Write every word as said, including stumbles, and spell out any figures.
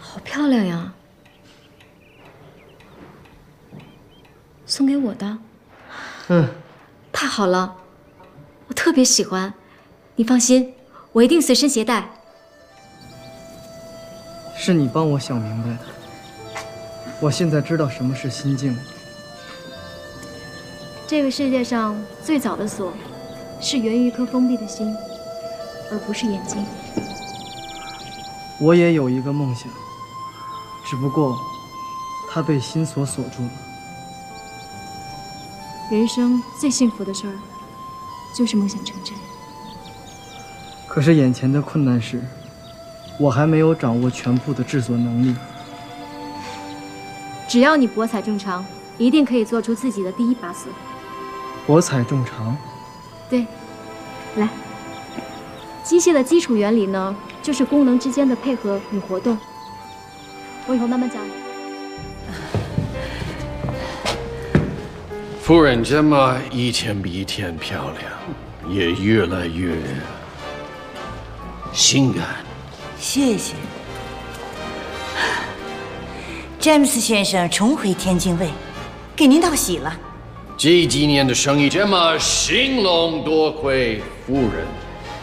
好漂亮呀！送给我的。 嗯， 太好了，我特别喜欢。你放心，我一定随身携带。 是你帮我想明白的。我现在知道什么是心境了。 这个世界上最早的锁，是源于一颗封闭的心，而不是眼睛。 我也有一个梦想，只不过它被心锁锁住了。 人生最幸福的事儿，就是梦想成真。 可是眼前的困难是，我还没有掌握全部的制作能力。 只要你博采众长，一定可以做出自己的第一把锁。 博采众长？ 对，来，机械的基础原理呢，就是功能之间的配合与活动。我以后慢慢教你。 夫人这么一天比一天漂亮，也越来越性感。 谢谢。詹姆斯先生重回天津卫，给您道喜了。 这几年的生意这么兴隆，多亏夫人。